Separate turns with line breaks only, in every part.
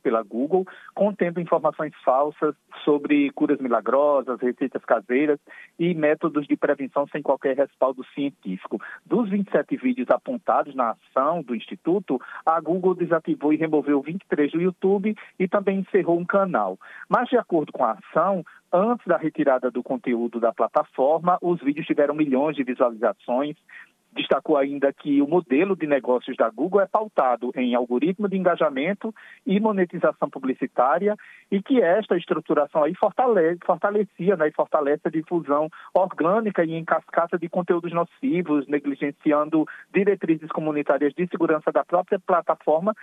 pela Google, contendo informações falsas sobre curas milagrosas, receitas caseiras e métodos de prevenção sem qualquer respaldo científico. Dos 27 vídeos apontados na ação do Instituto, a Google desativou e removeu 23 do YouTube e também encerrou um canal. Mas, de acordo com a ação, antes da retirada do conteúdo da plataforma, os vídeos tiveram milhões de visualizações. Destacou ainda que o modelo de negócios da Google é pautado em algoritmo de engajamento e monetização publicitária e que esta estruturação aí fortalecia, né, e fortalece a difusão orgânica e em cascata de conteúdos nocivos, negligenciando diretrizes comunitárias de segurança da própria plataforma,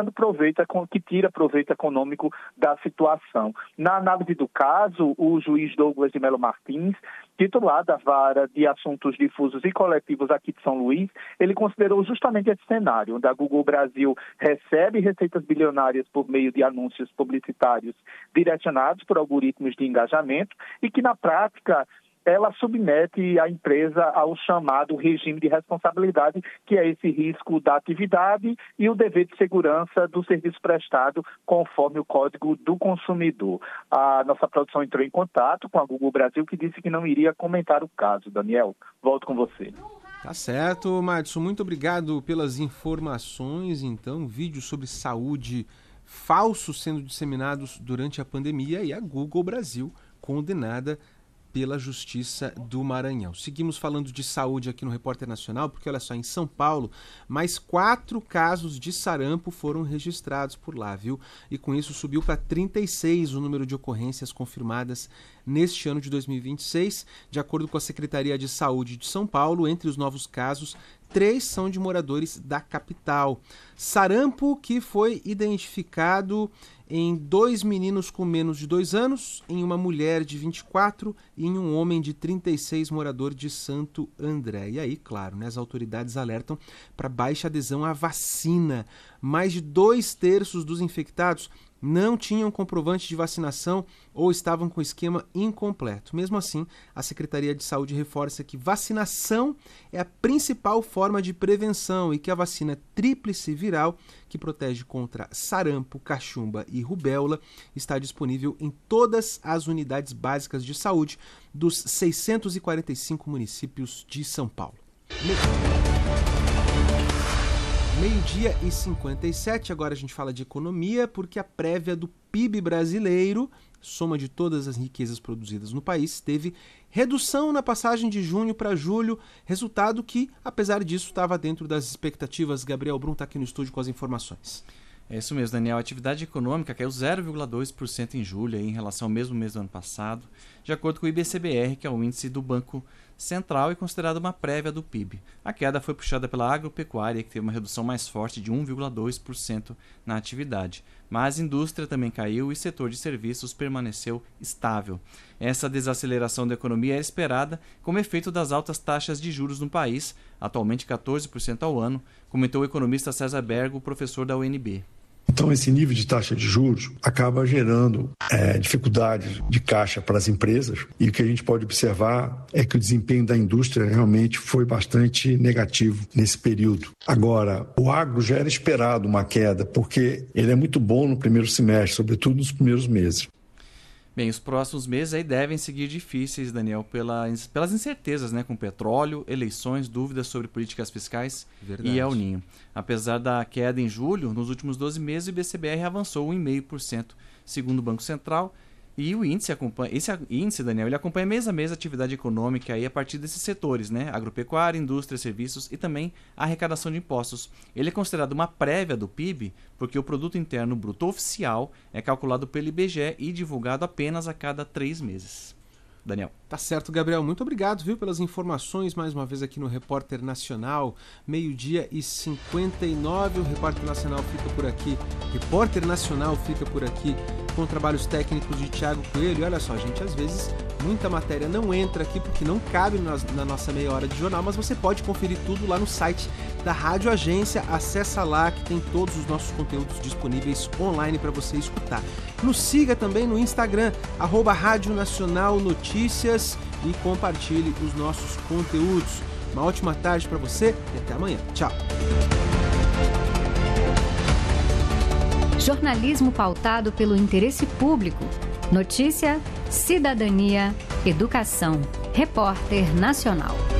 que tira proveito econômico da situação. Na análise do caso, o juiz Douglas de Melo Martins, titular da Vara de Assuntos Difusos e Coletivos aqui de São Luís, ele considerou justamente esse cenário, onde a Google Brasil recebe receitas bilionárias por meio de anúncios publicitários direcionados por algoritmos de engajamento e que, na prática, ela submete a empresa ao chamado regime de responsabilidade, que é esse risco da atividade e o dever de segurança do serviço prestado conforme o Código do Consumidor. A nossa produção entrou em contato com a Google Brasil, que disse que não iria comentar o caso. Daniel, volto com você.
Tá certo, Madison. Muito obrigado pelas informações. Então, vídeos sobre saúde falsos sendo disseminados durante a pandemia e a Google Brasil condenada pela Justiça do Maranhão. Seguimos falando de saúde aqui no Repórter Nacional, porque olha só, em São Paulo, mais 4 casos de sarampo foram registrados por lá, viu? E com isso subiu para 36 o número de ocorrências confirmadas neste ano de 2026. De acordo com a Secretaria de Saúde de São Paulo, entre os novos casos, 3 são de moradores da capital. Sarampo que foi identificado em 2 meninos com menos de 2 anos, em uma mulher de 24 e em um homem de 36, morador de Santo André. E aí, claro, né, as autoridades alertam para baixa adesão à vacina. Mais de 2/3 dos infectados não tinham comprovante de vacinação ou estavam com esquema incompleto. Mesmo assim, a Secretaria de Saúde reforça que vacinação é a principal forma de prevenção e que a vacina tríplice viral, que protege contra sarampo, cachumba e rubéola, está disponível em todas as unidades básicas de saúde dos 645 municípios de São Paulo. 12h57, agora a gente fala de economia, porque a prévia do PIB brasileiro, soma de todas as riquezas produzidas no país, teve redução na passagem de junho para julho, resultado que, apesar disso, estava dentro das expectativas. Gabriel Brum está aqui no estúdio com as informações.
É isso mesmo, Daniel. A atividade econômica caiu 0,2% em julho em relação ao mesmo mês do ano passado, de acordo com o IBCBR, que é o índice do Banco Central e considerado uma prévia do PIB. A queda foi puxada pela agropecuária, que teve uma redução mais forte de 1,2% na atividade. Mas a indústria também caiu e o setor de serviços permaneceu estável. Essa desaceleração da economia era esperada como efeito das altas taxas de juros no país, atualmente 14% ao ano, comentou o economista César Bergo, professor da UNB.
Então, esse nível de taxa de juros acaba gerando dificuldades de caixa para as empresas, e o que a gente pode observar é que o desempenho da indústria realmente foi bastante negativo nesse período. Agora, o agro já era esperado uma queda, porque ele é muito bom no primeiro semestre, sobretudo nos primeiros meses.
Bem, os próximos meses aí devem seguir difíceis, Daniel, pelas incertezas, né, com petróleo, eleições, dúvidas sobre políticas fiscais. Verdade. E El Niño. Apesar da queda em julho, nos últimos 12 meses o IBCBR avançou 1,5%, segundo o Banco Central. E o índice esse índice, Daniel, ele acompanha mês a mês a atividade econômica aí a partir desses setores, né? Agropecuária, indústria, serviços e também a arrecadação de impostos. Ele é considerado uma prévia do PIB porque o Produto Interno Bruto Oficial é calculado pelo IBGE e divulgado apenas a cada 3 meses. Daniel.
Tá certo, Gabriel. Muito obrigado, viu, pelas informações mais uma vez aqui no Repórter Nacional. 12h59, o Repórter Nacional fica por aqui. Repórter Nacional fica por aqui com trabalhos técnicos de Thiago Coelho. E olha só, gente, às vezes muita matéria não entra aqui porque não cabe na nossa meia hora de jornal, mas você pode conferir tudo lá no site da Rádio Agência. Acessa lá que tem todos os nossos conteúdos disponíveis online para você escutar. Nos siga também no Instagram, @Rádio Nacional Notícias, e compartilhe os nossos conteúdos. Uma ótima tarde para você e até amanhã. Tchau!
Jornalismo pautado pelo interesse público. Notícia, cidadania, educação. Repórter Nacional.